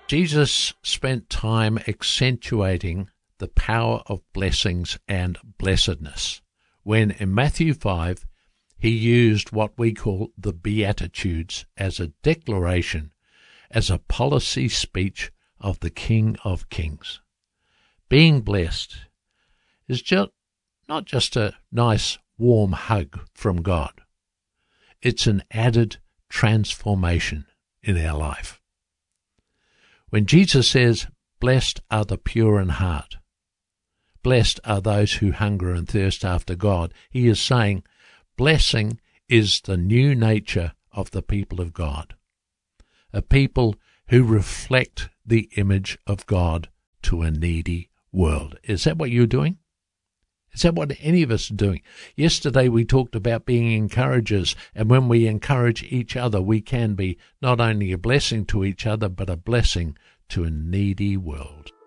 Jesus spent time accentuating the power of blessings and blessedness when in Matthew 5 he used what we call the Beatitudes as a declaration, as a policy speech of the King of Kings. Being blessed is not just a nice warm hug from God. It's an added transformation in our life. When Jesus says, "Blessed are the pure in heart," blessed are those who hunger and thirst after God, he is saying blessing is the new nature of the people of God, a people who reflect the image of God to a needy world. Is that what you're doing? Is that what any of us are doing? Yesterday we talked about being encouragers, and when we encourage each other, we can be not only a blessing to each other, but a blessing to a needy world.